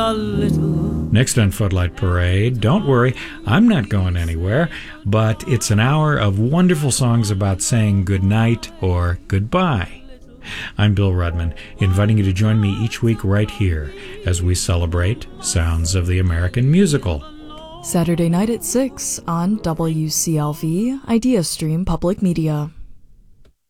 a little. Next on Footlight Parade, don't worry, I'm not going anywhere, but it's an hour of wonderful songs about saying goodnight or goodbye. I'm Bill Rudman, inviting you to join me each week right here as we celebrate Sounds of the American Musical. Saturday night at 6 on WCLV Idea Stream Public Media.